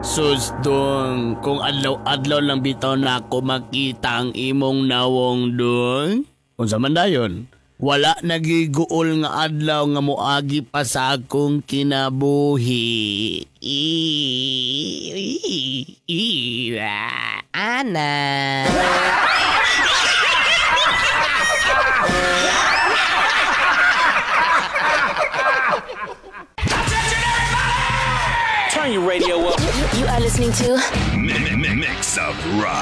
Sus dong, kung adlaw-adlaw lang bitaw na ako makita ang imong nawong dong. Unsa man dayon? Wala nagiguol nga adlaw nga moagi pa sa akong kinabuhi. Ana. Turn your radio up. You are listening to Mix of Rock.